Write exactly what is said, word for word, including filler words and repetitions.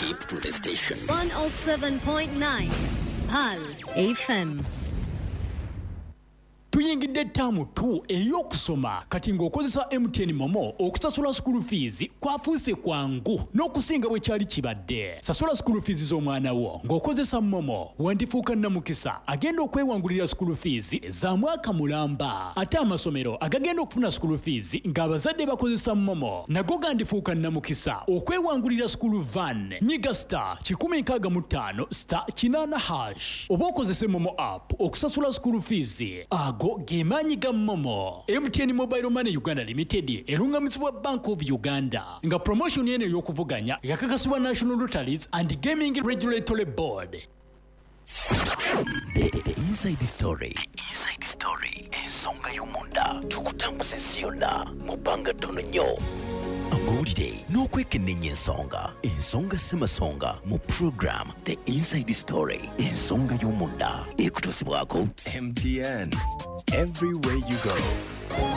Keep to the station. one oh seven point nine Pal F M. Tuyingidde ttaamu tu ey'okusoma kati ng'okozesa M T N Momo okusasula school fees kwafuuse kwangu n'okusinga bwe kyali kibadde. Sasula school fees z'omwana wo ng'okozesa Momo wandifuuka nnamukisa agenda okwewangulira school fees za mwaka mulamba. Ate amasomero agagenda okufuna school fees ng'abazadde bakozesa Momo nago gandifuuka nnamukisa okwewangulira school van. Nyiga star kikumi nkaaga mu ttaano star kinaana hash oba okozese Momo app okusasula school fees. Ago Gemanyi ga Momo. M T N Mobile Money Uganda Limited erungamizibwa Bank of Uganda nga promotion yene y'okuvuganya yakakasibwa National Lotteries and Gaming Regulatory Board. The, the, the inside story. The inside story. Ensonga y'omunda tukutambuze ziyonna mu bbanga ttono nnyo. Amawulire n'okwekennenya ensonga. Ensonga ssemasonga mu program The Inside Story. Ensonga y'omunda ekutuusibwako M T N. Everywhere you go.